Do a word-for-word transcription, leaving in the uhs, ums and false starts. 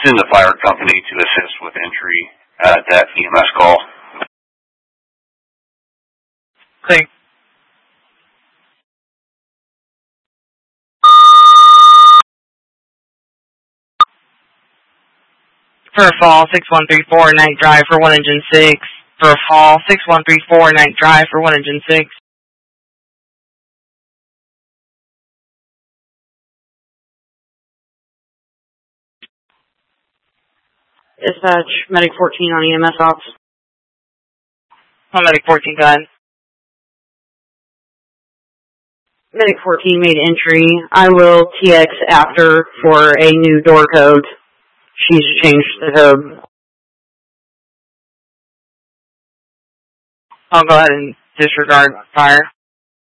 send the fire company to assist with entry at that E M S call. Clear. For a fall, six one three four, night drive for one engine six. For a fall, six one three four, night drive for one engine six. Dispatch, Medic fourteen on E M S ops. On Medic fourteen, go ahead. Medic fourteen made entry. I will T X after for a new door code. She's changed the code. I'll go ahead and disregard fire.